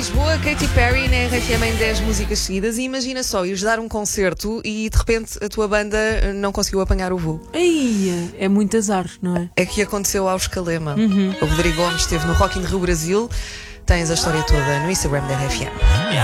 Lisboa, Katy Perry na RFM em 10 músicas seguidas e imagina só, ires dar um concerto e de repente a tua banda não conseguiu apanhar o voo. Ei, é muito azar, não é? É que aconteceu ao Escalema. O Rodrigo Gomes esteve no Rock in Rio Brasil. Tens a história toda no Instagram da RFM.